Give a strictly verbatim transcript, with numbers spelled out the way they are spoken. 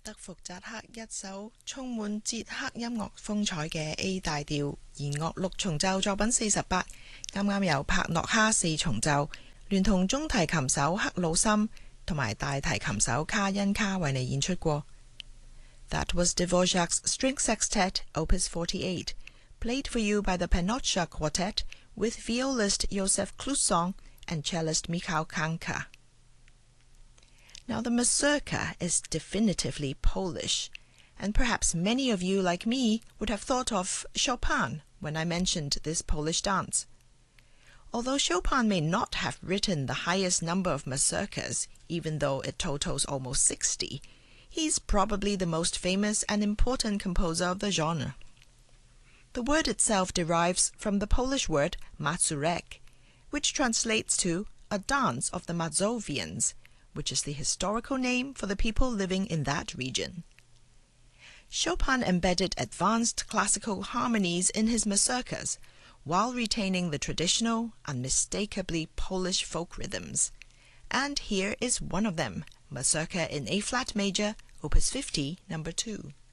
德福扎克一首充滿捷克音樂風采嘅 A 大調弦樂六重奏作品四十八，啱啱由帕諾哈四重奏聯同中提琴手克魯森同埋大提琴手卡恩卡為你演出過。That was Dvorak's String Sextet Opus forty-eight, played for you by the Penocha Quartet with violist Josef Clusson and cellist Michał Kanka. Now the mazurka is definitively Polish, and perhaps many of you like me would have thought of Chopin when I mentioned this Polish dance. Although Chopin may not have written the highest number of mazurkas, even though it totals almost sixty, he's probably the most famous and important composer of the genre. The word itself derives from the Polish word mazurek, which translates to a dance of the Mazovians, which is the historical name for the people living in that region. Chopin embedded advanced classical harmonies in his mazurkas, while retaining the traditional, unmistakably Polish folk rhythms. And here is one of them, Mazurka in A-flat major, Opus fifty, number two.